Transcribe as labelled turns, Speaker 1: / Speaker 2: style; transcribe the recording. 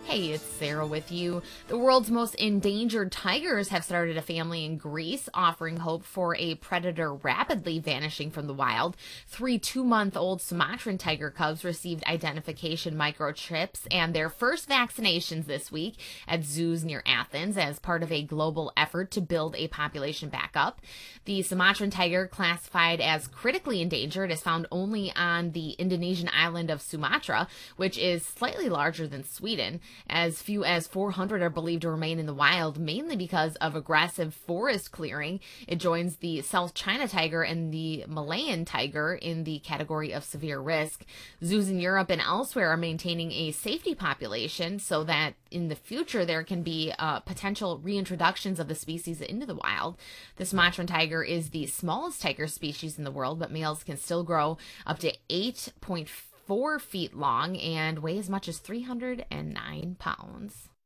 Speaker 1: Hey, it's Sarah with you. The world's most endangered tigers have started a family in Greece, offering hope for a predator rapidly vanishing from the wild. Three 2-month-old Sumatran tiger cubs received identification microchips and their first vaccinations this week at zoos near Athens as part of a global effort to build a population back up. The Sumatran tiger, classified as critically endangered, is found only on the Indonesian island of Sumatra, which is slightly larger than Sweden. As few as 400 are believed to remain in the wild, mainly because of aggressive forest clearing. It joins the South China tiger and the Malayan tiger in the category of severe risk. Zoos in Europe and elsewhere are maintaining a safety population so that in the future there can be potential reintroductions of the species into the wild. The Sumatran tiger is the smallest tiger species in the world, but males can still grow up to 8.4 feet long and weigh as much as 309 pounds.